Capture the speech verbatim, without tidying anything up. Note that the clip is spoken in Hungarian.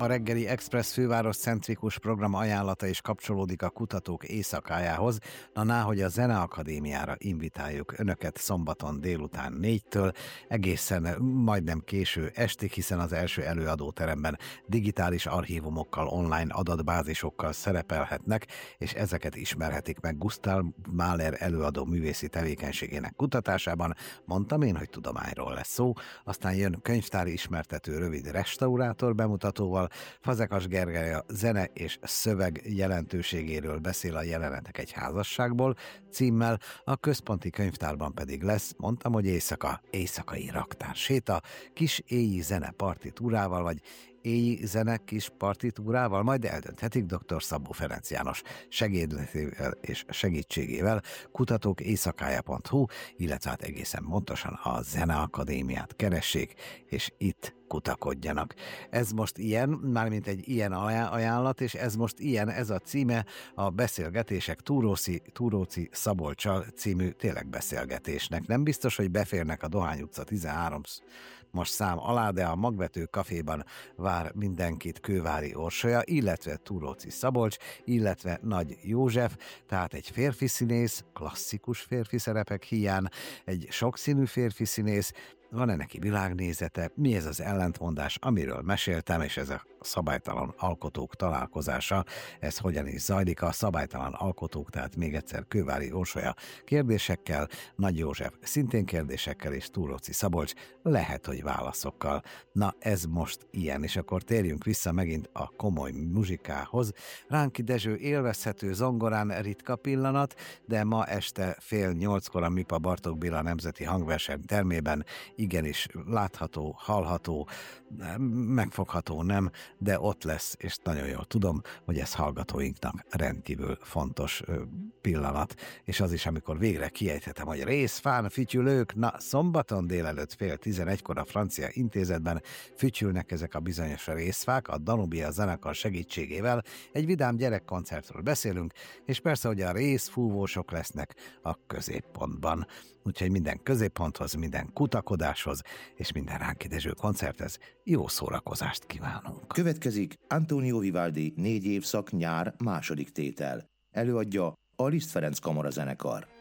A reggeli Express főváros centrikus program ajánlata is kapcsolódik a kutatók éjszakájához, na hogy a Zeneakadémiára invitáljuk önöket szombaton délután négytől, egészen majdnem késő estig, hiszen az első előadóteremben digitális archívumokkal, online adatbázisokkal szerepelhetnek, és ezeket ismerhetik meg Gustav Mahler előadó művészi tevékenységének kutatásában. Mondtam én, hogy tudományról lesz szó, aztán jön könyvtári ismertető rövid restaurátor bemutatóval, Fazekas Gergely a zene és szöveg jelentőségéről beszél a Jelenetek egy házasságból címmel, a központi könyvtárban pedig lesz, mondtam, hogy éjszaka, éjszakai raktár séta, kis éji zene partitúrával, vagy éji zene kis partitúrával, majd eldönthetik dr. Szabó Ferenc János segédletével és segítségével, kutatók éjszakája pont hu, illetve hát egészen pontosan a Zeneakadémiát keressék, és itt kutakodjanak. Ez most ilyen, mármint egy ilyen ajánlat, és ez most ilyen, ez a címe a Beszélgetések Túróci, Túróci Szabolccsal című tényleg beszélgetésnek. Nem biztos, hogy beférnek a Dohány utca tizenhárom most szám alá, de a Magvető kaféban vár mindenkit Kővári Orsolya, illetve Túróci Szabolcs, illetve Nagy József, tehát egy férfi színész, klasszikus férfi szerepek hiány, egy sokszínű férfi színész, van-e neki világnézete, mi ez az ellentmondás, amiről meséltem, és ez a szabálytalan alkotók találkozása, ez hogyan is zajlik, a szabálytalan alkotók, tehát még egyszer Kővári Orsolya kérdésekkel, Nagy József szintén kérdésekkel, és Túróci Szabolcs lehet, hogy válaszokkal. Na, ez most ilyen, és akkor térjünk vissza megint a komoly muzsikához. Ránki Dezső élvezhető zongorán ritka pillanat, de ma este fél nyolckor a MIPA Bartók Béla Nemzeti Hangverseny termében igenis látható, hallható, megfogható nem, de ott lesz, és nagyon jól tudom, hogy ez hallgatóinknak rendkívül fontos pillanat, és az is, amikor végre kiejthetem, hogy részfán fütyülők, na szombaton délelőtt fél tizenegykor a Francia Intézetben fütyülnek ezek a bizonyos részfák, a Danubia zenekar segítségével egy vidám gyerekkoncertről beszélünk, és persze, hogy a részfúvósok lesznek a középpontban. Úgyhogy minden középponthoz, minden kutakodáshoz és minden Ránki Dezső koncerthez jó szórakozást kívánunk. Következik Antonio Vivaldi négy évszak nyár második tétel. Előadja a Liszt Ferenc Kamara Zenekar.